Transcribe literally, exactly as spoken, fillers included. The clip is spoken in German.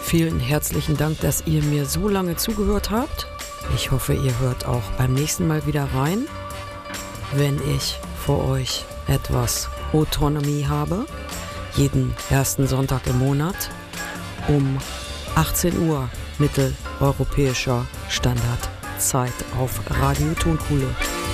Vielen herzlichen Dank, dass ihr mir so lange zugehört habt. Ich hoffe, ihr hört auch beim nächsten Mal wieder rein, wenn ich für euch etwas Autonomie habe. Jeden ersten Sonntag im Monat um achtzehn Uhr mitteleuropäischer Standardzeit auf Radio Tonkuhle.